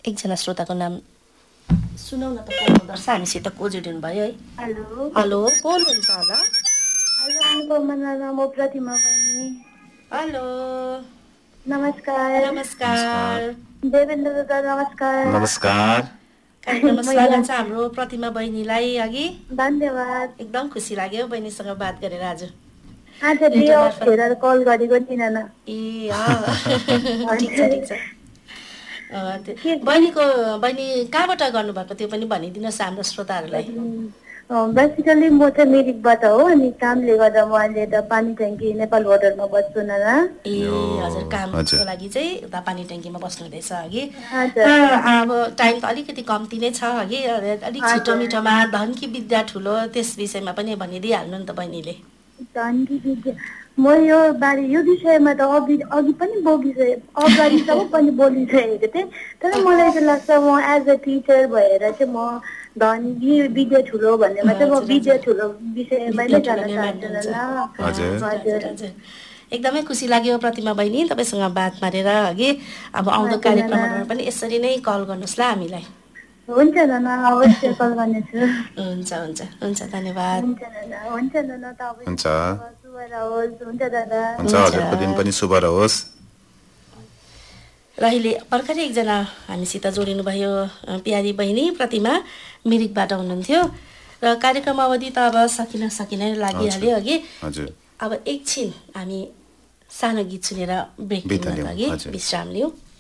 एकजना श्रोताको नाम सुनौ न त को हुँदो रहेछ हामीसित को जोडिनु भयो है हेलो हेलो को हुनुहुन्छ होला हेलो अनुपमा नाना म प्रतिमा बहिनी हेलो नमस्कार नमस्कार देवेन्द्र दादा नमस्कार नमस्कार कार्यक्रममा स्वागत छ हाम्रो प्रतिमा बहिनीलाई अघि धन्यवाद एकदम खुसी लाग्यो बहिनीसँग बात गरेर आज आज डे अफ हेरेर कल गरेको नि नाना ए ठिक छ बहिनी कहाँबाट गर्नुभएको त्यो पनि भनिदिनुहोस् हाम्रो श्रोताहरूलाई बेसिकली म चाहिँ मिरिकबाट हो अनि कामले गर्दा म अहिले त पानी ट्याङ्की नेपाल बोर्डरमा बस्छु नाना ए हजुर कामको लागि चाहिँ उता पानी ट्याङ्कीमा बस्नु हुँदैछ अघि अब टाइम त अलिकति कम्ती नै छ अघि अलिक छिटो मिठोमा धनकी विद्या ठुलो त्यस विषयमा पनि भनिदिइहाल्नु नि त बहिनीले धनकी विद्या म यो बारे यो विषयमा त अघि पनि अगाडिसम्म पनि बोलिसकेको थिएँ तर मलाई चाहिँ लाग्छ म एज अ टिचर भएर चाहिँ म धनकी विद्या ठुलो भन्नेमा चाहिँ म विद्या ठुलो विषयमा नै जान चाहन्छु। एकदमै खुसी लाग्यो प्रतिमा बहिनी तपाईँसँग बात मारेर अघि अब आउँदो कार्यक्रमहरूमा पनि यसरी नै कल गर्नुहोस् ल हामीलाई हुन्छ नाना अवश्य कल गर्नेछु हुन्छ हुन्छ हुन्छ धन्यवाद हुन्छ नाना हुन्छ नाना हुन्छ शुभ रहोस् हुन्छ दादा हुन्छ हजुरको दिन पनि शुभ रहोस् र अहिले भर्खरै एकजना हामीसित जोडिनुभयो प्यारी बहिनी प्रतिमा मिरिकबाट हुनुहुन्थ्यो र कार्यक्रम अवधि त अब सकिन लागिहाल्यो अघि अब एकछिन हामी सानो गीत सुनेर ब्रेक लिनको लागि विश्राम लियौँ।